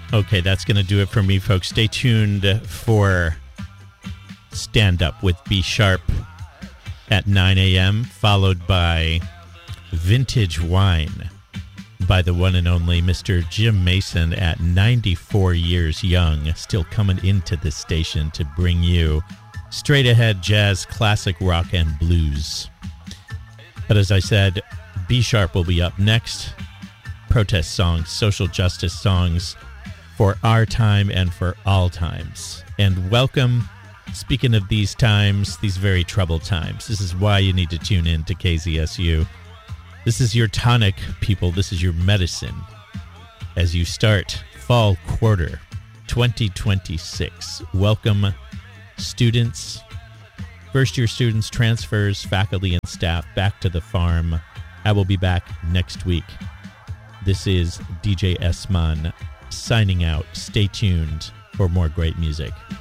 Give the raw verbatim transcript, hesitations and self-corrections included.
Okay, that's going to do it for me, folks. Stay tuned for Stand Up with B Sharp at nine a.m., followed by Vintage Wine by the one and only Mister Jim Mason at ninety-four years young, still coming into this station to bring you straight ahead jazz, classic rock, and blues. But as I said, B Sharp will be up next. Protest songs, social justice songs for our time and for all times. And welcome, speaking of these times, these very troubled times. This is why you need to tune in to K Z S U. This is your tonic, people. This is your medicine as you start fall quarter twenty twenty-six. Welcome, students, first-year students, transfers, faculty, and staff back to the farm. I will be back next week. This is D J S-Man signing out. Stay tuned for more great music.